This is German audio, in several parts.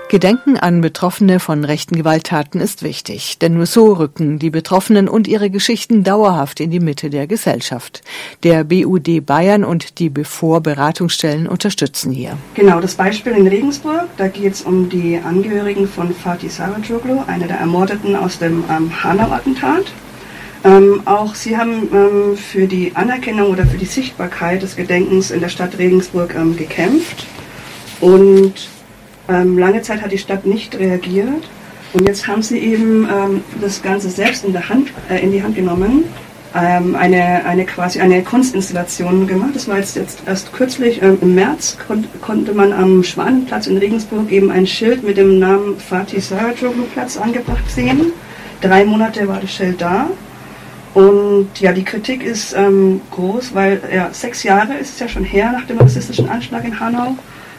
Gedenken an Betroffene von rechten Gewalttaten ist wichtig, denn nur so rücken die Betroffenen und ihre Geschichten dauerhaft in die Mitte der Gesellschaft. Der BUD Bayern und die BEFOR-Beratungsstellen unterstützen hier. Genau, das Beispiel in Regensburg, da geht es um die Angehörigen von Fatih Saracoglu, einer der Ermordeten aus dem Hanau-Attentat. Auch sie haben für die Anerkennung oder für die Sichtbarkeit des Gedenkens in der Stadt Regensburg gekämpft und lange Zeit hat die Stadt nicht reagiert und jetzt haben sie eben das Ganze selbst in die Hand genommen, eine Kunstinstallation gemacht. Das war jetzt erst kürzlich, im März konnte man am Schwanenplatz in Regensburg eben ein Schild mit dem Namen Fatih Saracoglu Platz angebracht sehen. 3 Monate war das Schild da und ja, die Kritik ist groß, weil 6 Jahre ist es ja schon her nach dem rassistischen Anschlag in Hanau.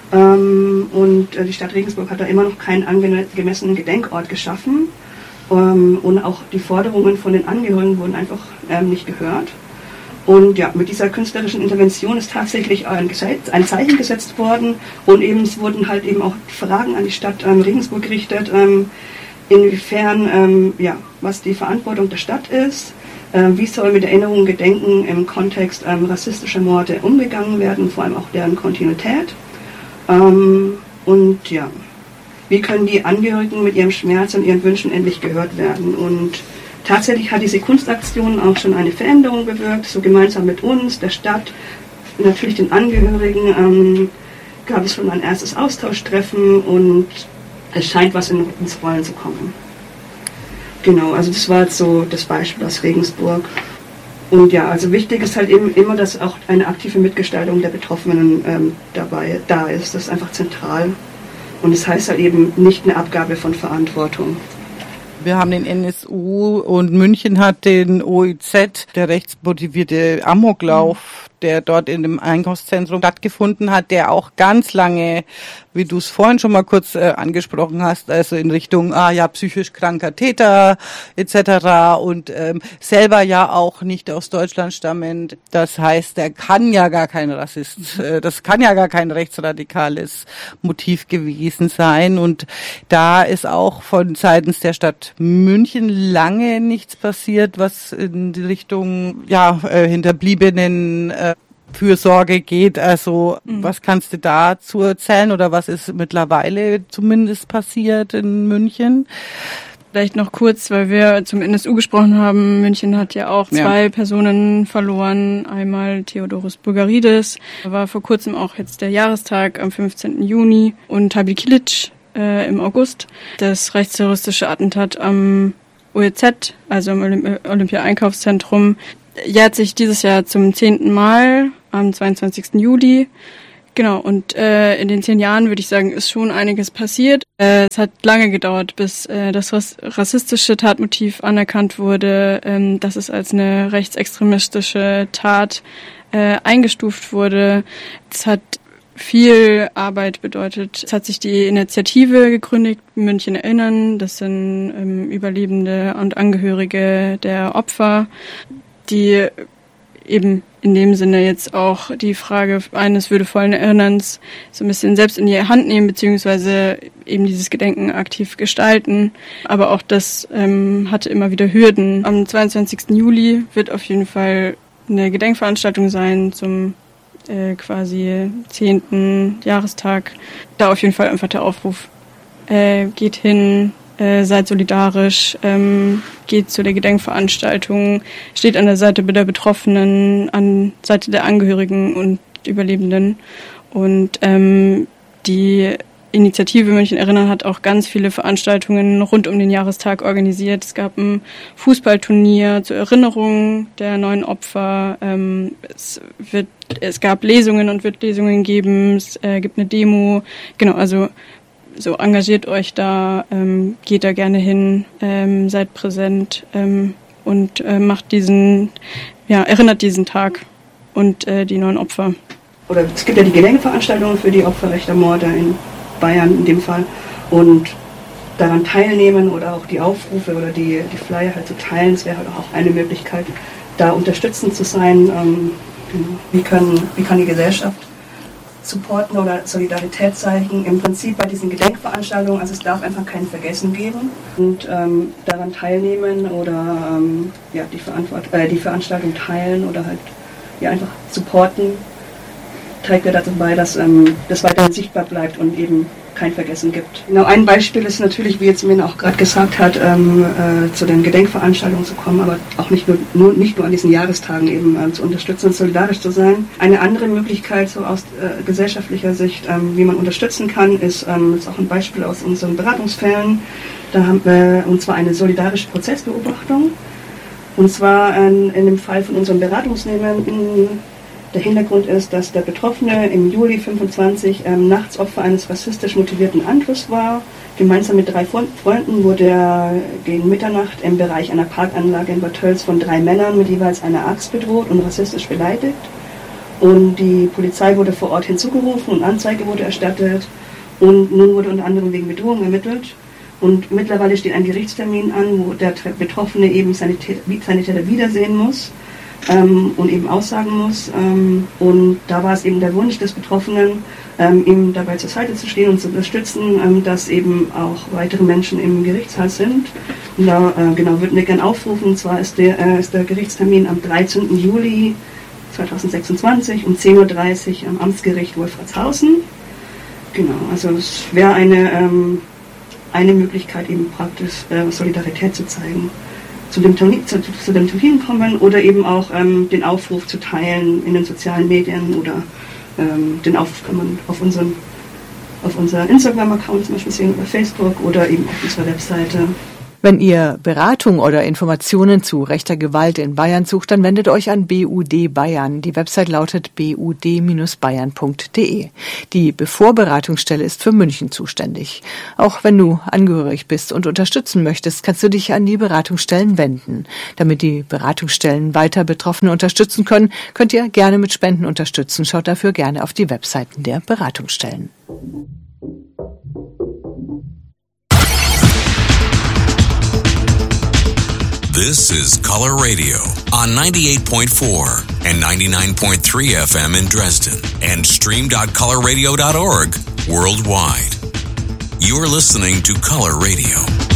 Und die Stadt Regensburg hat da immer noch keinen angemessenen Gedenkort geschaffen. Und auch die Forderungen von den Angehörigen wurden einfach nicht gehört. Und ja, mit dieser künstlerischen Intervention ist tatsächlich ein Zeichen gesetzt worden. Und eben es wurden halt eben auch Fragen an die Stadt Regensburg gerichtet, inwiefern, was die Verantwortung der Stadt ist. Wie soll mit Erinnerung und Gedenken im Kontext rassistischer Morde umgegangen werden, vor allem auch deren Kontinuität. Und ja, wie können die Angehörigen mit ihrem Schmerz und ihren Wünschen endlich gehört werden? Und tatsächlich hat diese Kunstaktion auch schon eine Veränderung bewirkt, so gemeinsam mit uns, der Stadt, natürlich den Angehörigen, gab es schon ein erstes Austauschtreffen und es scheint was ins Rollen zu kommen. Genau, also das war jetzt so das Beispiel aus Regensburg. Und ja, also wichtig ist halt eben immer, dass auch eine aktive Mitgestaltung der Betroffenen da ist. Das ist einfach zentral. Und das heißt halt eben nicht eine Abgabe von Verantwortung. Wir haben den NSU und München hat den OIZ, der rechtsmotivierte Amoklauf, der dort in dem Einkaufszentrum stattgefunden hat, der auch ganz lange, wie du es vorhin schon mal kurz angesprochen hast, also in Richtung psychisch kranker Täter etc. und selber ja auch nicht aus Deutschland stammend. Das heißt, der kann ja gar kein Rassist, das kann ja gar kein rechtsradikales Motiv gewesen sein. Und da ist auch von seitens der Stadt München lange nichts passiert, was in die Richtung Hinterbliebenen Fürsorge geht. Also was kannst du dazu erzählen oder was ist mittlerweile zumindest passiert in München? Vielleicht noch kurz, weil wir zum NSU gesprochen haben. München hat ja auch 2 Personen verloren. Einmal Theodorus Bulgaridis, war vor kurzem auch jetzt der Jahrestag am 15. Juni und Habib Kilic im August. Das rechtsterroristische Attentat am OEZ, also am Olympia-Einkaufszentrum, jährt sich dieses Jahr zum 10. Mal am 22. Juli. Genau, und in den 10 Jahren, würde ich sagen, ist schon einiges passiert. Es hat lange gedauert, bis das rassistische Tatmotiv anerkannt wurde, dass es als eine rechtsextremistische Tat eingestuft wurde. Es hat viel Arbeit bedeutet. Es hat sich die Initiative gegründet, München erinnern. Das sind Überlebende und Angehörige der Opfer, die eben in dem Sinne jetzt auch die Frage eines würdevollen Erinnerns so ein bisschen selbst in die Hand nehmen, beziehungsweise eben dieses Gedenken aktiv gestalten. Aber auch das hatte immer wieder Hürden. Am 22. Juli wird auf jeden Fall eine Gedenkveranstaltung sein zum quasi 10. Jahrestag. Da auf jeden Fall einfach der Aufruf, geht hin, seid solidarisch, geht zu der Gedenkveranstaltung, steht an der Seite der Betroffenen, an Seite der Angehörigen und Überlebenden. Und die Initiative München Erinnern hat auch ganz viele Veranstaltungen rund um den Jahrestag organisiert. Es gab ein Fußballturnier zur Erinnerung der 9 Opfer. Es gab Lesungen und wird Lesungen geben. Es gibt eine Demo. Genau, also so engagiert euch da, geht da gerne hin, seid präsent und macht erinnert diesen Tag und die 9 Opfer. Oder es gibt ja die Gedenkveranstaltungen für die Opfer rechter Morde in Bayern in dem Fall und daran teilnehmen oder auch die Aufrufe oder die Flyer halt zu teilen, das wäre halt auch eine Möglichkeit, da unterstützend zu sein. Wie kann die Gesellschaft supporten oder Solidarität zeigen. Im Prinzip bei diesen Gedenkveranstaltungen, also es darf einfach kein Vergessen geben und daran teilnehmen oder die Veranstaltung teilen oder halt einfach supporten, trägt ja dazu bei, dass das weiterhin sichtbar bleibt und eben kein Vergessen gibt. Genau, ein Beispiel ist natürlich, wie jetzt Minna auch gerade gesagt hat, zu den Gedenkveranstaltungen zu kommen, aber auch nicht nur an diesen Jahrestagen eben zu unterstützen und solidarisch zu sein. Eine andere Möglichkeit so aus gesellschaftlicher Sicht, wie man unterstützen kann, ist auch ein Beispiel aus unseren Beratungsfällen. Da haben wir, und zwar eine solidarische Prozessbeobachtung. Und zwar in dem Fall von unseren Beratungsnehmenden. Der Hintergrund ist, dass der Betroffene im Juli 25 nachts Opfer eines rassistisch motivierten Angriffs war. Gemeinsam mit 3 Freunden wurde er gegen Mitternacht im Bereich einer Parkanlage in Bad Tölz von 3 Männern mit jeweils einer Axt bedroht und rassistisch beleidigt. Und die Polizei wurde vor Ort hinzugerufen und Anzeige wurde erstattet. Und nun wurde unter anderem wegen Bedrohung ermittelt. Und mittlerweile steht ein Gerichtstermin an, wo der Betroffene eben seine Täter wiedersehen muss. Und eben aussagen muss. Und da war es eben der Wunsch des Betroffenen, ihm dabei zur Seite zu stehen und zu unterstützen, dass eben auch weitere Menschen im Gerichtssaal sind. Und da würden wir gerne aufrufen, und zwar ist der Gerichtstermin am 13. Juli 2026 um 10.30 Uhr am Amtsgericht Wolfratshausen. Genau, also es wäre eine Möglichkeit, eben praktisch Solidarität zu zeigen. Zu dem Termin kommen oder eben auch den Aufruf zu teilen in den sozialen Medien oder den Aufruf kann man auf unser Instagram-Account zum Beispiel sehen oder Facebook oder eben auf unserer Webseite. Wenn ihr Beratung oder Informationen zu rechter Gewalt in Bayern sucht, dann wendet euch an BUD Bayern. Die Website lautet bud-bayern.de. Die Bevorberatungsstelle ist für München zuständig. Auch wenn du angehörig bist und unterstützen möchtest, kannst du dich an die Beratungsstellen wenden. Damit die Beratungsstellen weiter Betroffene unterstützen können, könnt ihr gerne mit Spenden unterstützen. Schaut dafür gerne auf die Webseiten der Beratungsstellen. This is Color Radio on 98.4 and 99.3 FM in Dresden and stream.colorradio.org worldwide. You're listening to Color Radio.